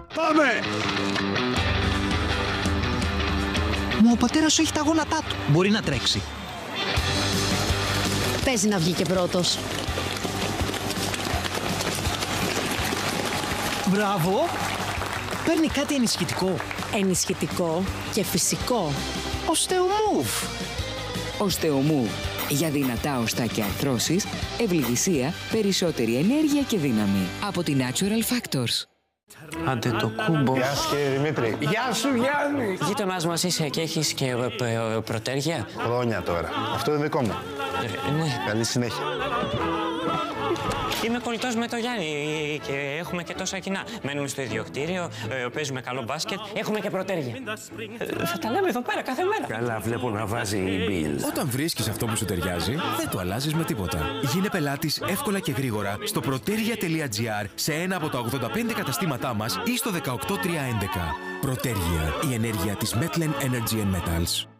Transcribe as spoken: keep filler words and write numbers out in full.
Πάμε! Μα ο πατέρας σου έχει τα γόνατά του. Μπορεί να τρέξει. Παίζει να βγει και πρώτος. Μπράβο! Παίρνει κάτι ενισχυτικό. Ενισχυτικό και φυσικό. Osteomove. Osteomove. Για δυνατά οστά και αρθρώσεις, ευληγησία, περισσότερη ενέργεια και δύναμη. Από τη Natural Factors. Άντε το κούμπο. Γεια σου κύριε Δημήτρη. Γεια σου Γιάννη. Γείτονάς μας είσαι και έχεις και ε, ε, προτέρια. Χρόνια τώρα. Αυτό είναι δικό μου. Ε, ναι. Καλή συνέχεια. Είμαι κολλητός με το Γιάννη και έχουμε και τόσα κοινά. Μένουμε στο ίδιο κτίριο, ε, παίζουμε καλό μπάσκετ, έχουμε και προτέρια. Ε, θα τα λέμε εδώ πέρα κάθε μέρα. Καλά, βλέπω να βάζει η Bill. Όταν βρίσκεις αυτό που σου ταιριάζει, δεν το αλλάζεις με τίποτα. Γίνε πελάτης εύκολα και γρήγορα στο proteria τελεία gr σε ένα από τα ογδόντα πέντε καταστήματά μας ή στο δεκαοκτώ τριακόσια έντεκα. Proteria, η ενέργεια της Metlen Energy and Metals.